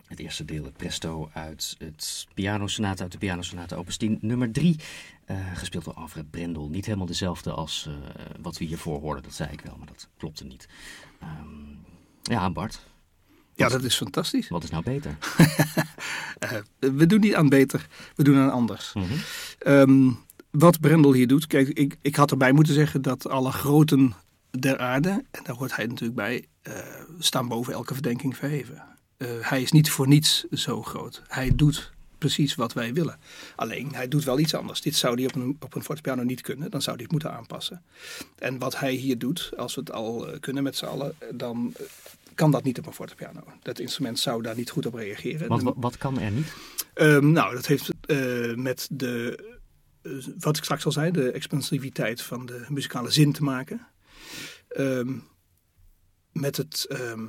Het eerste deel, het Presto uit het pianosonate, uit de pianosonate opus 10, nummer 3. Gespeeld door Alfred Brendel. Niet helemaal dezelfde als wat we hiervoor hoorden, dat zei ik wel, maar dat klopte niet. Ja, Bart. Ja, dat is fantastisch. Wat is nou beter? We doen niet aan beter, we doen aan anders. Wat Brendel hier doet, kijk, ik had erbij moeten zeggen dat alle groten der aarde, en daar hoort hij natuurlijk bij, staan boven elke verdenking verheven. Hij is niet voor niets zo groot. Hij doet precies wat wij willen. Alleen, hij doet wel iets anders. Dit zou hij op een fortepiano niet kunnen. Dan zou hij het moeten aanpassen. En wat hij hier doet, als we het al kunnen met z'n allen, dan kan dat niet op een fortepiano. Dat instrument zou daar niet goed op reageren. Want wat kan er niet? Dat heeft met wat ik straks al zei, de expansiviteit van de muzikale zin te maken. Met het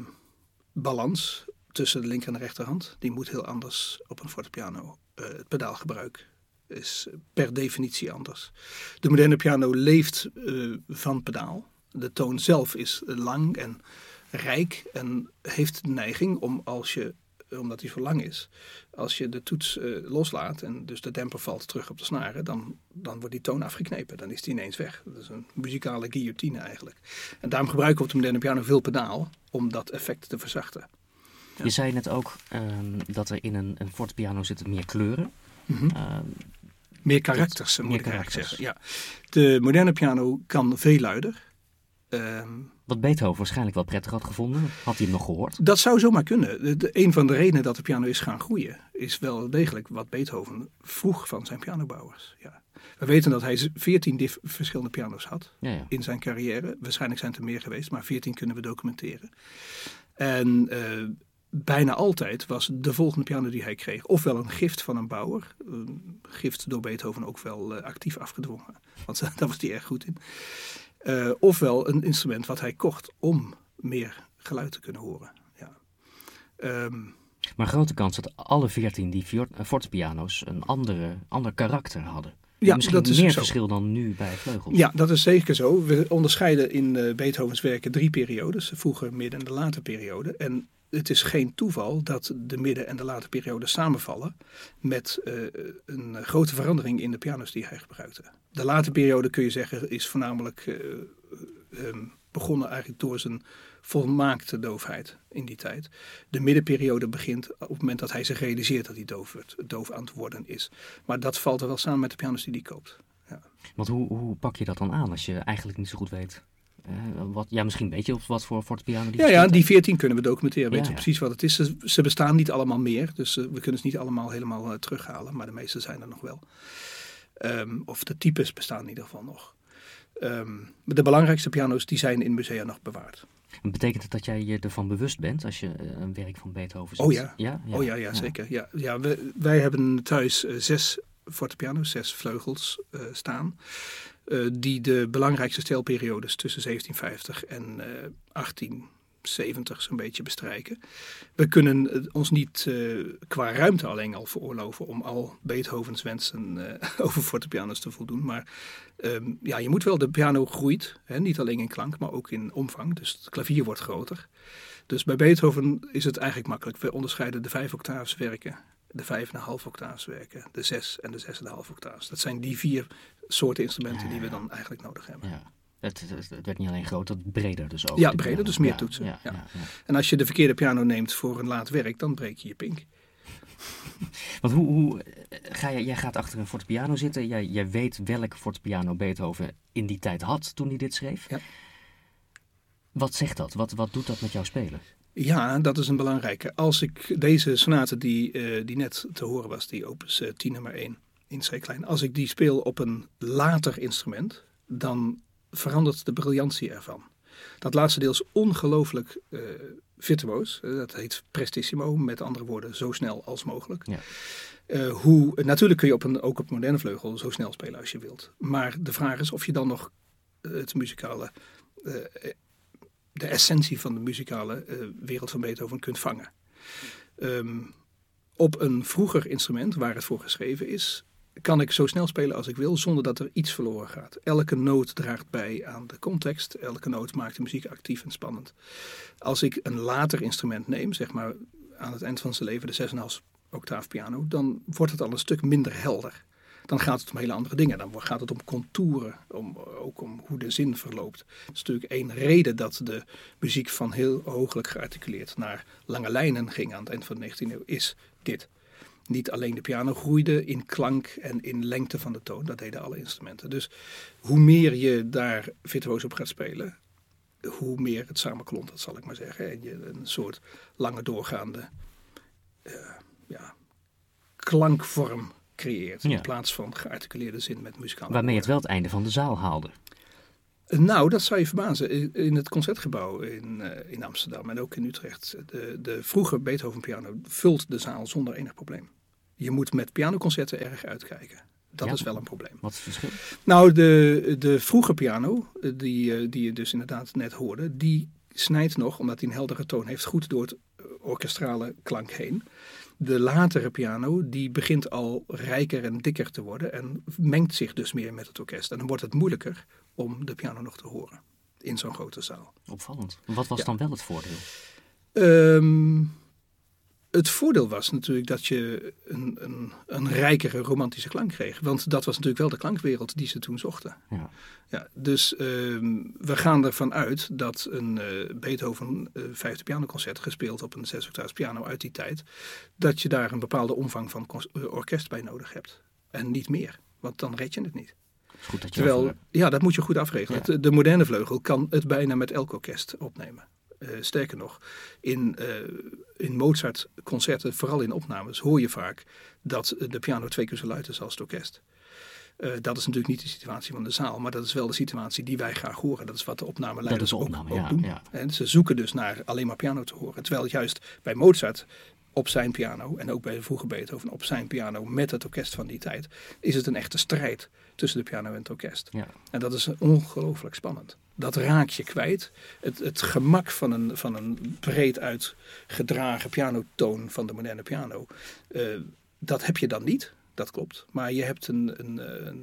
balans tussen de linker en de rechterhand. Die moet heel anders op een fortepiano. Het pedaalgebruik is per definitie anders. De moderne piano leeft van pedaal. De toon zelf is lang en rijk en heeft de neiging om omdat hij zo lang is, als je de toets loslaat en dus de demper valt terug op de snaren, dan wordt die toon afgeknepen. Dan is die ineens weg. Dat is een muzikale guillotine eigenlijk. En daarom gebruiken we op de moderne piano veel pedaal om dat effect te verzachten. Ja. Je zei net ook dat er in een fortepiano zitten meer kleuren. Meer karakters, moet ik eigenlijk zeggen. Ja. De moderne piano kan veel luider. Wat Beethoven waarschijnlijk wel prettig had gevonden. Had hij hem nog gehoord? Dat zou zomaar kunnen. Een van de redenen dat de piano is gaan groeien, is wel degelijk wat Beethoven vroeg van zijn pianobouwers. Ja. We weten dat hij 14 verschillende piano's had in zijn carrière. Waarschijnlijk zijn het er meer geweest, maar 14 kunnen we documenteren. En bijna altijd was de volgende piano die hij kreeg ofwel een gift van een bouwer. Een gift door Beethoven ook wel actief afgedwongen. Want daar was hij erg goed in. Ofwel een instrument wat hij kocht om meer geluid te kunnen horen. Ja. Maar grote kans dat alle 14 die fortepiano's een ander karakter hadden. Ja, misschien dat is meer zo. Verschil dan nu bij vleugels. Ja, dat is zeker zo. We onderscheiden in Beethovens werken 3 periodes. De vroege, midden en de late periode. En het is geen toeval dat de midden- en de late periode samenvallen met een grote verandering in de piano's die hij gebruikte. De late periode, kun je zeggen, is voornamelijk begonnen eigenlijk door zijn volmaakte doofheid in die tijd. De middenperiode begint op het moment dat hij zich realiseert dat hij doof aan het worden is. Maar dat valt er wel samen met de piano's die hij koopt. Ja. Want hoe pak je dat dan aan als je eigenlijk niet zo goed weet? Misschien weet je op wat voor fortepiano die Ja, die 14 kunnen we documenteren. Ja, Weten we precies wat het is. Ze bestaan niet allemaal meer. Dus we kunnen ze niet allemaal helemaal terughalen. Maar de meeste zijn er nog wel. Of de types bestaan in ieder geval nog. De belangrijkste piano's die zijn in musea nog bewaard. En betekent het dat jij je ervan bewust bent als je een werk van Beethoven ziet? Oh ja, zeker. Ja, wij hebben thuis 6 fortepiano's, 6 vleugels staan. Die de belangrijkste stijlperiodes tussen 1750 en 1870 zo'n beetje bestrijken. We kunnen ons niet qua ruimte alleen al veroorloven om al Beethovens wensen over fortepiano's te voldoen. Maar je moet wel, de piano groeit, niet alleen in klank, maar ook in omvang. Dus het klavier wordt groter. Dus bij Beethoven is het eigenlijk makkelijk. We onderscheiden de 5 octaafswerken, de 5,5 octaafswerken, de 6 en de 6,5 octaafs. Dat zijn die 4 soorten instrumenten die we dan eigenlijk nodig hebben. Ja. Het werd niet alleen groter, het breder dus ook. Ja, breder, dus meer toetsen. Ja. En als je de verkeerde piano neemt voor een laat werk, dan breek je je pink. Want hoe jij gaat achter een fortepiano zitten. Jij weet welk fortepiano Beethoven in die tijd had toen hij dit schreef. Ja. Wat zegt dat? Wat doet dat met jouw spelen? Ja, dat is een belangrijke. Als ik deze sonate die net te horen was, die opus 10 nummer 1 in C-klein. Als ik die speel op een later instrument, dan verandert de briljantie ervan. Dat laatste deel is ongelooflijk virtuoos. Dat heet prestissimo, met andere woorden zo snel als mogelijk. Ja. Natuurlijk kun je ook op moderne vleugel zo snel spelen als je wilt. Maar de vraag is of je dan nog het muzikale, de essentie van de muzikale wereld van Beethoven kunt vangen. Op een vroeger instrument waar het voor geschreven is, kan ik zo snel spelen als ik wil, zonder dat er iets verloren gaat. Elke noot draagt bij aan de context. Elke noot maakt de muziek actief en spannend. Als ik een later instrument neem, zeg maar aan het eind van zijn leven de 6,5 octaaf piano, dan wordt het al een stuk minder helder. Dan gaat het om hele andere dingen. Dan gaat het om contouren, ook om hoe de zin verloopt. Dat is natuurlijk één reden dat de muziek van heel hooglijk gearticuleerd naar lange lijnen ging aan het eind van de 19e eeuw, is dit. Niet alleen de piano groeide in klank en in lengte van de toon, dat deden alle instrumenten. Dus hoe meer je daar virtuoos op gaat spelen, hoe meer het samenklontert, zal ik maar zeggen. En je een soort lange doorgaande klankvorm creëert. In plaats van gearticuleerde zin met muzikale Waarmee woorden. het wel het einde van de zaal haalde. Nou, dat zou je verbazen. In het Concertgebouw in Amsterdam en ook in Utrecht. De vroege Beethoven-piano vult de zaal zonder enig probleem. Je moet met pianoconcerten erg uitkijken. Dat is wel een probleem. Wat is het verschil? Nou, de vroege piano, die je dus inderdaad net hoorde, die snijdt nog, omdat hij een heldere toon heeft, goed door het orkestrale klank heen. De latere piano, die begint al rijker en dikker te worden en mengt zich dus meer met het orkest. En dan wordt het moeilijker om de piano nog te horen in zo'n grote zaal. Opvallend. Wat was dan wel het voordeel? Het voordeel was natuurlijk dat je een rijkere romantische klank kreeg. Want dat was natuurlijk wel de klankwereld die ze toen zochten. Ja, dus we gaan ervan uit dat een Beethoven vijfde pianoconcert gespeeld op een 6-octaafs piano uit die tijd, dat je daar een bepaalde omvang van orkest bij nodig hebt. En niet meer, want dan red je het niet. Goed dat je Terwijl, dat moet je goed afregelen. Ja. De moderne vleugel kan het bijna met elk orkest opnemen. Sterker nog, in Mozart-concerten, vooral in opnames, hoor je vaak dat de piano 2 keer zo luid is als het orkest. Dat is natuurlijk niet de situatie van de zaal, maar dat is wel de situatie die wij graag horen. Dat is wat de opnameleiders ook doen. Ja. En ze zoeken dus naar alleen maar piano te horen. Terwijl juist bij Mozart op zijn piano en ook bij de vroege Beethoven op zijn piano met het orkest van die tijd, is het een echte strijd tussen de piano en het orkest. Ja. En dat is ongelooflijk spannend. Dat raak je kwijt. Het gemak van een breed uitgedragen pianotoon van de moderne piano, dat heb je dan niet. Dat klopt. Maar je hebt een